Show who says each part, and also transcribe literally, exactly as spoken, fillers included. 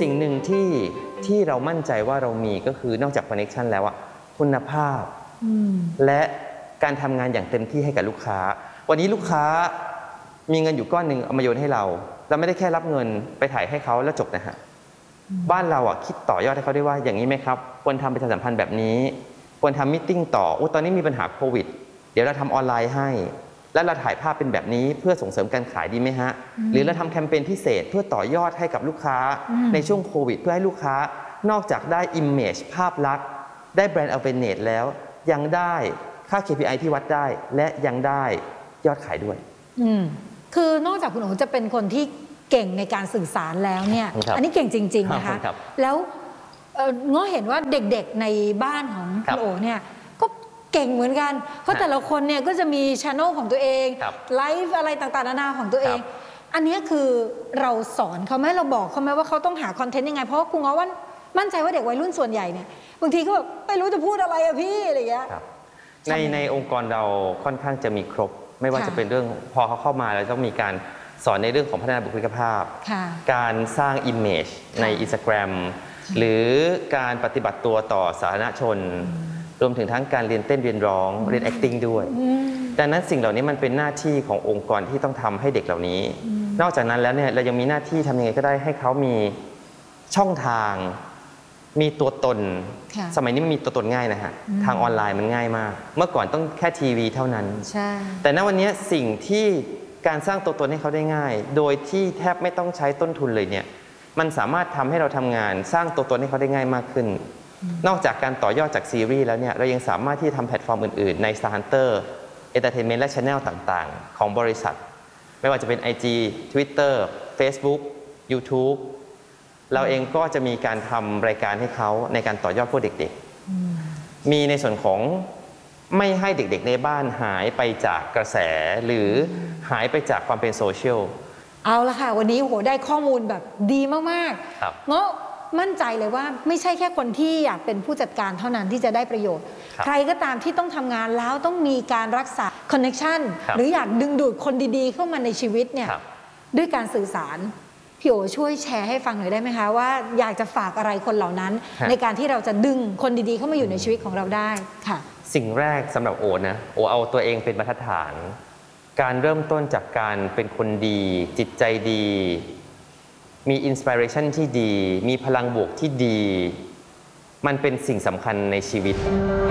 Speaker 1: สิ่งหนึ่งที่ที่เรามั่นใจว่าเรามีก็คือนอกจากคอนเนคชันแล้วอะคุณภาพและการทำงานอย่างเต็มที่ให้กับลูกค้าวันนี้ลูกค้ามีเงินอยู่ก้อนหนึ่งเอามาโยนให้เราเราไม่ได้แค่รับเงินไปถ่ายให้เขาแล้วจบนะฮะบ้านเราอ่ะคิดต่อยอดให้เขาได้ว่าอย่างนี้ไหมครับควรทำประชาสัมพันธ์แบบนี้ควรทำมิทติ้งต่อโอ้ตอนนี้มีปัญหาโควิดเดี๋ยวเราทำออนไลน์ให้แล้วเราถ่ายภาพเป็นแบบนี้เพื่อส่งเสริมการขายดีไหมฮะหรือเราทำแคมเปญพิเศษเพื่อต่อยอดให้กับลูกค้าในช่วงโควิดเพื่อให้ลูกค้านอกจากได้อิมเมจภาพลักษณ์ได้แบรนด์ awareness แล้วยังได้ค่า เค พี ไอ ที่วัดได้และยังได้ยอดขายด้วย
Speaker 2: คือนอกจากคุณโอจะเป็นคนที่เก่งในการสื่อสารแล้วเนี่ยอันนี้เก่งจริงๆนะคะแล้วง้อเห็นว่าเด็กๆในบ้านของคุณโอเนี่ยก็เก่งเหมือนกันเพราะแต่ละคนเนี่ยก็จะมีช่องของตัวเองไลฟ์อะไรต่างๆนานาของตัวเองอันนี้คือเราสอนเขาไหมเราบอกเขาไหมว่าเขาต้องหาคอนเทนต์ยังไงเพราะว่าคุณง้อว่ามั่นใจว่าเด็กวัยรุ่นส่วนใหญ่เนี่ยบางทีก็แบบไม่รู้จะพูดอะไรอะพี่อะไรอย่างเงี้ย
Speaker 1: ในในองค์กรเราค่อนข้างจะมีครบไม่ว่าจะเป็นเรื่องพอเขาเข้ามาแล้วต้องมีการสอนในเรื่องของพัฒนาบุคลิกภาพการสร้าง image ใน Instagram หรือการปฏิบัติตัวต่อสาธารณชนรวมถึงทั้งการเรียนเต้นเรียนร้องเรียน acting ด้วยดังนั้นสิ่งเหล่านี้มันเป็นหน้าที่ขององค์กรที่ต้องทำให้เด็กเหล่านี้นอกจากนั้นแล้วเนี่ยเรายังมีหน้าที่ทำยังไงก็ได้ให้เขามีช่องทางมีตัวตนสมัยนี้มันมีตัวตนง่ายนะฮะทางออนไลน์มันง่ายมากเมื่อก่อนต้องแค่ทีวีเท่านั้นแต่ณวันนี้สิ่งที่การสร้างตัวตนให้เขาได้ง่ายโดยที่แทบไม่ต้องใช้ต้นทุนเลยเนี่ยมันสามารถทำให้เราทำงานสร้างตัวตนให้เขาได้ง่ายมากขึ้นนอกจากการต่อยอดจากซีรีส์แล้วเนี่ยเรายังสามารถที่จะทำแพลตฟอร์มอื่นๆใน Star Hunter Entertainment และ Channel ต่างๆของบริษัทไม่ว่าจะเป็น ไอ จี Twitter Facebook YouTube เราเองก็จะมีการทำรายการให้เขาในการต่อยอดพวกเด็กๆมีในส่วนของไม่ให้เด็กๆในบ้านหายไปจากกระแสหรือหายไปจากความเป็นโซเชียล
Speaker 2: เอาละค่ะวันนี้โหได้ข้อมูลแบบดีมากๆเนาะมั่นใจเลยว่าไม่ใช่แค่คนที่อยากเป็นผู้จัดการเท่านั้นที่จะได้ประโยชน์ใครก็ตามที่ต้องทำงานแล้วต้องมีการรักษาคอนเนคชันหรืออยากดึงดูดคนดีๆเข้ามาในชีวิตเนี่ยด้วยการสื่อสารพี่โอช่วยแชร์ให้ฟังหน่อยได้ไหมคะว่าอยากจะฝากอะไรคนเหล่านั้นในการที่เราจะดึงคนดีๆเข้ามาอยู่ในชีวิตของเราได้ค่ะ
Speaker 1: สิ่งแรกสำหรับโอนะโอเอาตัวเองเป็นบรรทัดฐานการเริ่มต้นจากการเป็นคนดีจิตใจดีมีอินสปิเรชันที่ดีมีพลังบวกที่ดีมันเป็นสิ่งสำคัญในชีวิต